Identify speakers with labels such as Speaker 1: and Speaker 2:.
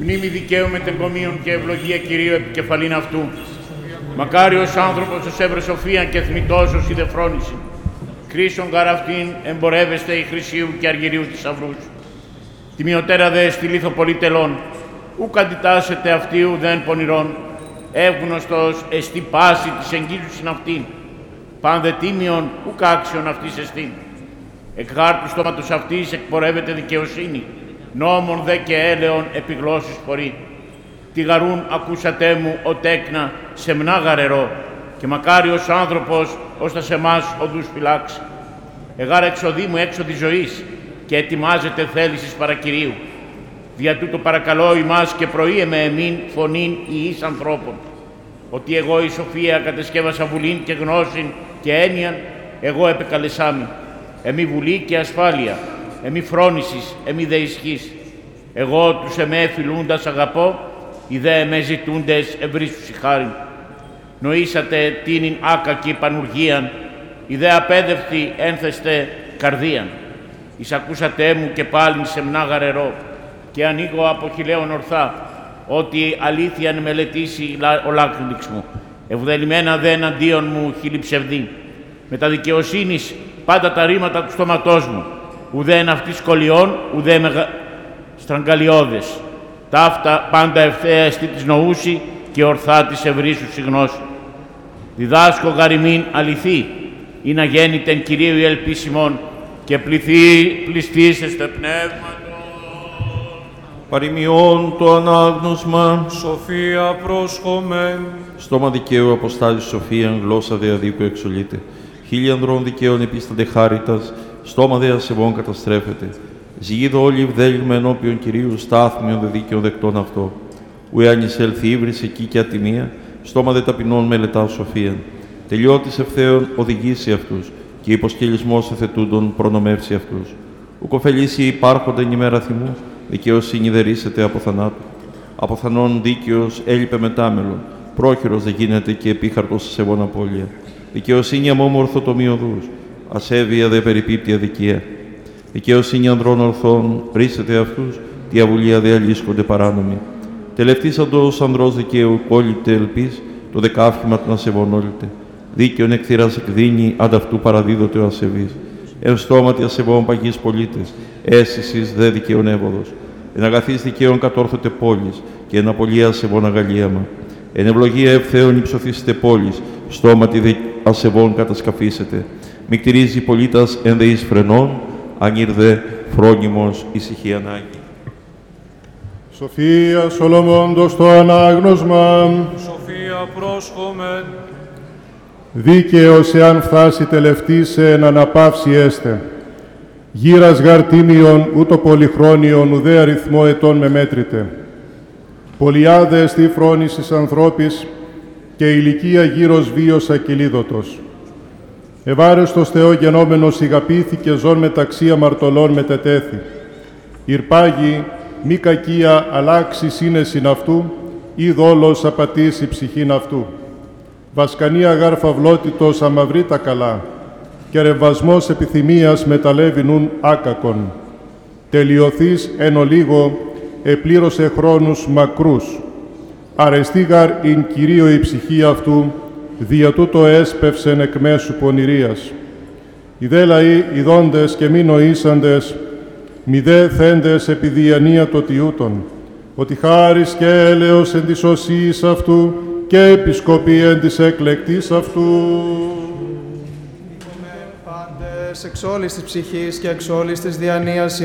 Speaker 1: Μνήμη δικαίου μετεγκομίων και ευλογία Κυρίου επικεφαλήν αυτού. Μακάριος άνθρωπος ως έβρε σοφίαν και θμητός ως είδε φρόνηση. Κρίσον γαραυτήν εμπορεύεστε η χρυσίου και αργυρίου θησαυρούς. Τιμιωτέρα δε στη λίθο πολυτελών, ουκ αντιτάσσεται αυτίου δεν πονηρών, ευγνωστος εστί πάση της εγγύζουσιν αυτήν. Πάντε τίμιον ουκ άξιον αυτής εστίν. Εκ χάρτου στόματος αυτής εκπορεύεται δικαιοσύνη, νόμον δε και έλεον επί γλώσσης φορεί. Τι γαρούν ακούσατε μου ο τέκνα σεμνά γαρερό, και μακάριος άνθρωπος ως τα σε εμάς οδούς φυλάξει. Εγάρα εξοδή μου έξοδη ζωής, και ετοιμάζεται θέλησης παρακυρίου. Δια τούτο παρακαλώ ημάς και προείε με εμήν φωνήν ιής ανθρώπων. Ότι εγώ η σοφία κατεσκεύασα βουλήν και γνώσιν και έννοιαν, εγώ επεκαλεσάμι. Εμεί βουλή και ασφάλεια, εμεί φρόνησης, εμεί δε ισχύς. Εγώ τους εμέ φιλούντας αγαπώ, οι δε εμέ ζητούντες ευρύσους η χάριν. Νοήσατε τίνην άκακη πανουργίαν, οι δε απέδευτοι ένθεστε καρδίαν. Εισακούσατε μου και πάλιν σεμνά γαρερό, και ανοίγω από χιλέον ορθά, ότι αλήθειαν μελετήσει ο λάκρυντix μου. Ευδελημένα δε εναντίον μου χίλι ψευδή. Με τα δικαιοσύνης πάντα τα ρήματα του στόματός μου, ουδέ εν αυτής σκολιών, ουδέ στραγγαλιώδες. Ταύτα πάντα ευθέα εστί της νοούση και ορθά της ευρύσους η γνώση. Διδάσκω γαριμήν αληθή, ή να γέννητεν Κυρίου η ελπίσιμον, και πληστήσεστε πνεύματος.
Speaker 2: Παροιμιών το ανάγνωσμα.
Speaker 3: Σοφία πρόσχομεν.
Speaker 2: Στόμα δικαίου αποστάζει σοφίαν, γλώσσα δε αδίκου εξολείται. Χίλιοι ανδρών δικαίων επίστανται χάριτας, στόμα δε ασεβών καταστρέφεται. Ζυγίδω όλοι βδέλγμε ενώπιον Κυρίου, στάθμιον δε δίκαιον δεκτών αυτό. Ουε ανισέλθει ύβρις εκεί και ατιμία, στόμα δε ταπεινών μελετά σοφίαν. Τελειώτης ευθέων οδηγήσει αυτούς, και υποσκελισμός εθετούντων προνομεύσει αυτούς. Ουκ ωφελήσει υπάρχοντα εν ημέρα θυμού, δικαιοσύνη δε ρίσεται από θανάτου. Από θανόν δίκαιος έλειπε μετάμελον, πρόχειρος δεν γίνεται και επίχαρτος ασεβών απώλεια. Δικαιοσύνη αμόμορφο το οδούς, ασέβεια δε περιπίπτει αδικία. Δικαιοσύνη ανδρών ορθών ρίσεται αυτούς, τη αβουλία δε αλίσκονται παράνομοι. Τελευτήσαντος ανδρός δικαίου κόλλητε ελπίς, το δεκάφημα των ασεβών όλητε. Δίκαιον εκθήρας εκδίνει, ανταυτού παραδίδωτε ο ασεβής. Εν στόματι ασεβών παγείς πολίτες, αίσθησης δε δικαίων έβοδος. Εν αγαθής δικαίων κατόρθωτε πόλεις, και εν απολία ασεβών αγαλίαμα. Εν ευλογία ευθέων υψωθήσετε πόλεις, στόματι δε ασεβών κατασκαφίσετε. Μη κτηρίζει πολίτας εν δε εις φρενών, αν ήρθε φρόνιμος ησυχία ανάγκη.
Speaker 4: Σοφία Σολομώντος το ανάγνωσμα.
Speaker 3: Σοφία πρόσχομεν.
Speaker 4: Δίκαιος εάν φτάσει τελευτής εν αναπαύση έστε. Γύρας γαρτίμιον ούτω πολυχρόνιον ουδέ αριθμό ετών με μέτρητε. Πολιάδε εστί φρόνησης ανθρώπης και ηλικία γύρος βίος ακυλίδωτος. Ευάρεστος Θεό γενόμενος ηγαπήθηκε ζών μεταξύ αμαρτωλών μετετέθη. Ηρπάγει μη κακία αλλάξει σύνεσιν αυτού ή δόλος απατήσει ψυχήν αυτού. Βασκανία γάρ φαυλότητος αμαυρεί τα καλά και ρευασμός επιθυμίας μεταλεύει νουν άκακον. Τελειωθείς εν ολίγο επλήρωσε χρόνους μακρούς. Αρεστή γάρ ειν Κυρίω η ψυχή αυτού, δια τούτο έσπευσεν εκ μέσου πονηρίας. Οι δε λαοί ειδώντες και μη νοήσαντες, μη δε θέντες επί διανία το τιούτον, ότι χάρις και έλεος εν της οσίης αυτού και επισκοπή εν της εκλεκτής αυτού.
Speaker 5: Πάντες εξ όλης της ψυχής και εξ όλης της διανοίας